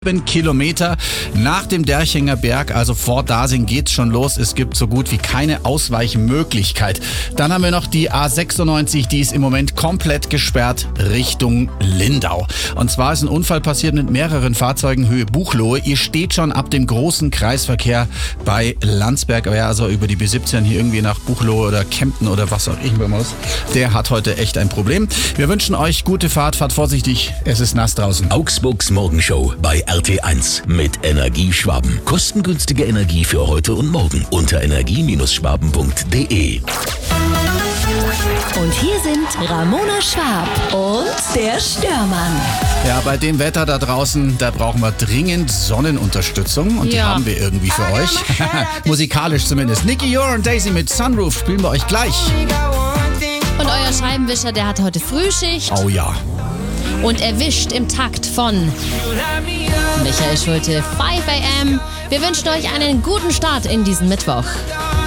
Kilometer nach dem Derchinger Berg, also vor Dasing geht's schon los. Es gibt so gut wie keine Ausweichmöglichkeit. Dann haben wir noch die A96, die ist im Moment komplett gesperrt Richtung Lindau. Und zwar ist ein Unfall passiert mit mehreren Fahrzeugen Höhe Buchloe. Ihr steht schon ab dem großen Kreisverkehr bei Landsberg. Wer also über die B17 hier irgendwie nach Buchloe oder Kempten oder was auch immer muss, der hat heute echt ein Problem. Wir wünschen euch gute Fahrt, fahrt vorsichtig, es ist nass draußen. Augsburgs Morgenshow bei RT1 mit Energieschwaben. Kostengünstige Energie für heute und morgen unter energie-schwaben.de. Und hier sind Ramona Schwab und der Störmann. Ja, bei dem Wetter da draußen, da brauchen wir dringend Sonnenunterstützung und die haben wir irgendwie für euch. Musikalisch zumindest. Nicky Jor und Daisy mit Sunroof spielen wir euch gleich. Und euer Scheibenwischer, der hat heute Frühschicht Oh ja. und erwischt im Takt von Michael Schulte, 5 AM. Wir wünschen euch einen guten Start in diesen Mittwoch.